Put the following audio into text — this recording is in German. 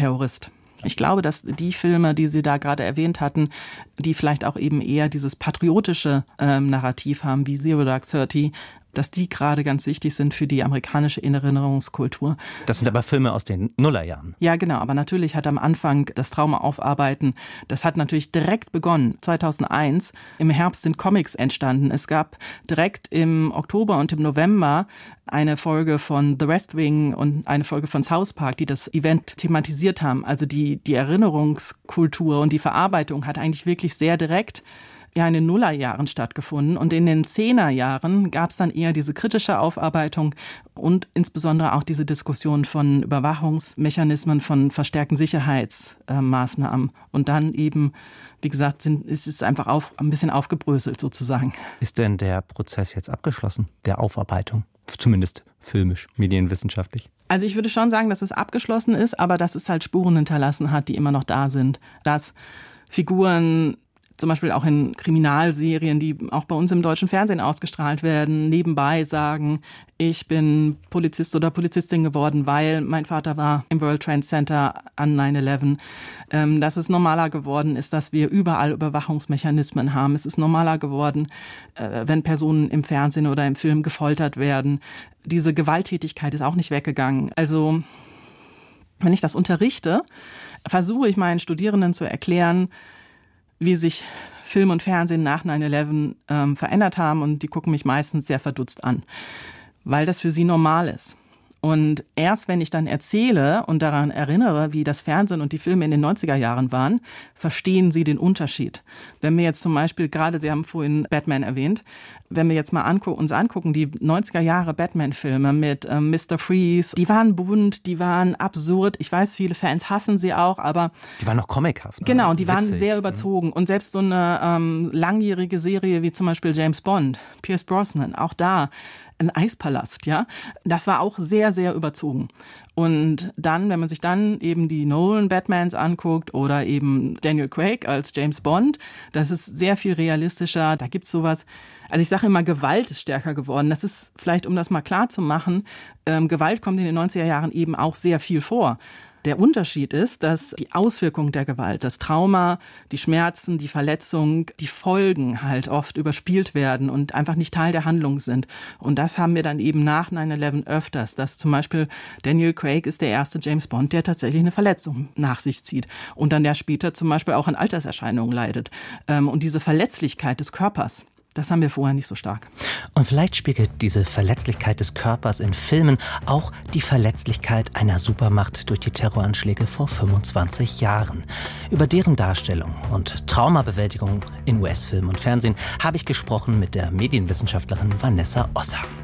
Terrorist. Ich glaube, dass die Filme, die Sie da gerade erwähnt hatten, die vielleicht auch eben eher dieses patriotische Narrativ haben, wie Zero Dark Thirty, dass die gerade ganz wichtig sind für die amerikanische Erinnerungskultur. Das sind aber Filme aus den Nullerjahren. Ja, genau. Aber natürlich hat am Anfang das Trauma aufarbeiten, das hat natürlich direkt begonnen. 2001, im Herbst sind Comics entstanden. Es gab direkt im Oktober und im November eine Folge von The West Wing und eine Folge von South Park, die das Event thematisiert haben. Also die Erinnerungskultur und die Verarbeitung hat eigentlich wirklich sehr direkt in den Nullerjahren stattgefunden. Und in den Zehnerjahren gab es dann eher diese kritische Aufarbeitung und insbesondere auch diese Diskussion von Überwachungsmechanismen, von verstärkten Sicherheitsmaßnahmen. Und dann eben, wie gesagt, ist es einfach ein bisschen aufgebröselt sozusagen. Ist denn der Prozess jetzt abgeschlossen, der Aufarbeitung? Zumindest filmisch, medienwissenschaftlich. Also ich würde schon sagen, dass es abgeschlossen ist, aber dass es halt Spuren hinterlassen hat, die immer noch da sind. Dass Figuren zum Beispiel auch in Kriminalserien, die auch bei uns im deutschen Fernsehen ausgestrahlt werden, nebenbei sagen, ich bin Polizist oder Polizistin geworden, weil mein Vater war im World Trade Center an 9/11. Dass es normaler geworden ist, dass wir überall Überwachungsmechanismen haben. Es ist normaler geworden, wenn Personen im Fernsehen oder im Film gefoltert werden. Diese Gewalttätigkeit ist auch nicht weggegangen. Also, wenn ich das unterrichte, versuche ich meinen Studierenden zu erklären, wie sich Film und Fernsehen nach 9/11 verändert haben, und die gucken mich meistens sehr verdutzt an, weil das für sie normal ist. Und erst wenn ich dann erzähle und daran erinnere, wie das Fernsehen und die Filme in den 90er Jahren waren, verstehen sie den Unterschied. Wenn wir jetzt zum Beispiel, gerade Sie haben vorhin Batman erwähnt, wenn wir jetzt mal uns angucken, die 90er Jahre Batman-Filme mit Mr. Freeze, die waren bunt, die waren absurd. Ich weiß, viele Fans hassen sie auch, aber die waren noch comichaft. Ne? Genau, die waren Witzig, sehr überzogen. Und selbst so eine langjährige Serie wie zum Beispiel James Bond, Pierce Brosnan, auch da ein Eispalast, ja, das war auch sehr, sehr überzogen. Und dann, wenn man sich dann eben die Nolan-Batmans anguckt oder eben Daniel Craig als James Bond, das ist sehr viel realistischer, da gibt's sowas. Also ich sage immer, Gewalt ist stärker geworden. Das ist vielleicht, um das mal klar zu machen, Gewalt kommt in den 90er Jahren eben auch sehr viel vor. Der Unterschied ist, dass die Auswirkung der Gewalt, das Trauma, die Schmerzen, die Verletzung, die Folgen halt oft überspielt werden und einfach nicht Teil der Handlung sind. Und das haben wir dann eben nach 9/11 öfters, dass zum Beispiel Daniel Craig ist der erste James Bond, der tatsächlich eine Verletzung nach sich zieht und dann der später zum Beispiel auch an Alterserscheinungen leidet. Und diese Verletzlichkeit des Körpers, das haben wir vorher nicht so stark. Und vielleicht spiegelt diese Verletzlichkeit des Körpers in Filmen auch die Verletzlichkeit einer Supermacht durch die Terroranschläge vor 25 Jahren. Über deren Darstellung und Traumabewältigung in US-Film und Fernsehen habe ich gesprochen mit der Medienwissenschaftlerin Vanessa Osser.